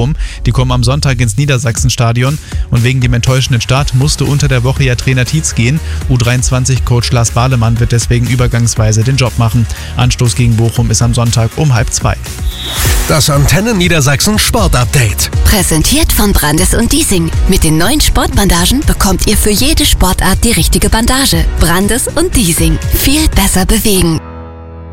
Bochum. Die kommen am Sonntag ins Niedersachsenstadion und wegen dem enttäuschenden Start musste unter der Woche ja Trainer Tietz gehen. U23-Coach Lars Bahlemann wird deswegen übergangsweise den Job machen. Anstoß gegen Bochum ist am Sonntag um 1:30. Das Antenne Niedersachsen Sportupdate. Präsentiert von Brandes und Diesing. Mit den neuen Sportbandagen bekommt ihr für jede Sportart die richtige Bandage. Brandes und Diesing. Viel besser bewegen.